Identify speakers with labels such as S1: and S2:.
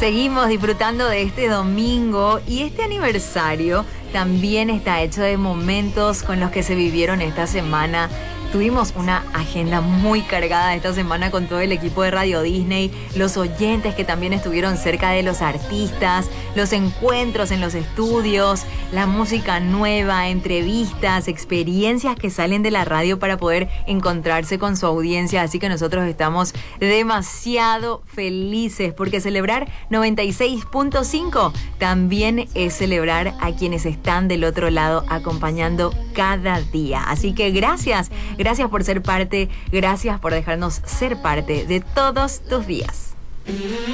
S1: Seguimos disfrutando de este domingo y este aniversario también está hecho de momentos con los que se vivieron esta semana. Tuvimos una agenda muy cargada esta semana con todo el equipo de Radio Disney, los oyentes que también estuvieron cerca de los artistas, los encuentros en los estudios, la música nueva, entrevistas, experiencias que salen de la radio para poder encontrarse con su audiencia. Así que nosotros estamos demasiado felices porque celebrar 96.5 también es celebrar a quienes están del otro lado acompañando cada día. Así que gracias por ser parte, gracias por dejarnos ser parte de todos tus días.